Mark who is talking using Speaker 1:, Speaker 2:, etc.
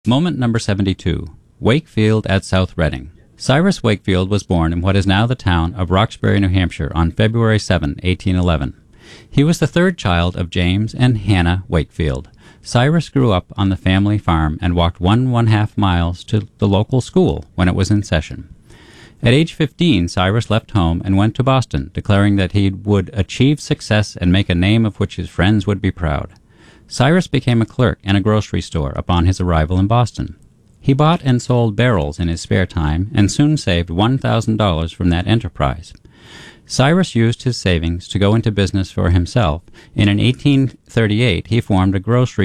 Speaker 1: Moment number 72. Wakefield at South Reading. Cyrus Wakefield was born in what is now the town of Roxbury, New Hampshire, on February 7, 1811. He was the third child of James and Hannah Wakefield. Cyrus grew up on the family farm and walked 1½ miles to the local school when it was in session. At age 15, Cyrus left home and went to Boston, declaring that he would achieve success and make a name of which his friends would be proud. Cyrus became a clerk in a grocery store upon his arrival in Boston. He bought and sold barrels in his spare time and soon saved $1,000 from that enterprise. Cyrus used his savings to go into business for himself, and in 1838 he formed a grocery